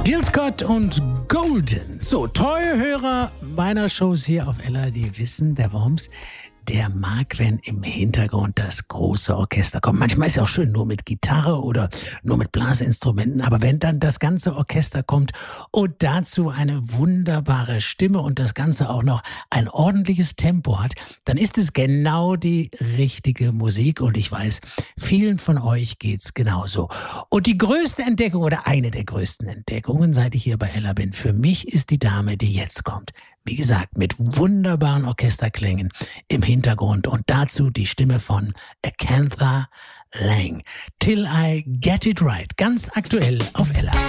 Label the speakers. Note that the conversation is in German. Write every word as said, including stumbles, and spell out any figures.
Speaker 1: Jill Scott und Golden. So, treue Hörer meiner Shows hier auf Ella, die wissen, der Worms, der mag, wenn im Hintergrund das große Orchester kommt. Manchmal ist es auch schön, nur mit Gitarre oder nur mit Blasinstrumenten. Aber wenn dann das ganze Orchester kommt und dazu eine wunderbare Stimme und das Ganze auch noch ein ordentliches Tempo hat, dann ist es genau die richtige Musik. Und ich weiß, vielen von euch geht's genauso. Und die größte Entdeckung oder eine der größten Entdeckungen, seit ich hier bei Ella bin, für mich ist die Dame, die jetzt kommt. Wie gesagt, mit wunderbaren Orchesterklängen im Hintergrund und dazu die Stimme von Acantha Lang. Till I Get It Right, ganz aktuell auf Ella.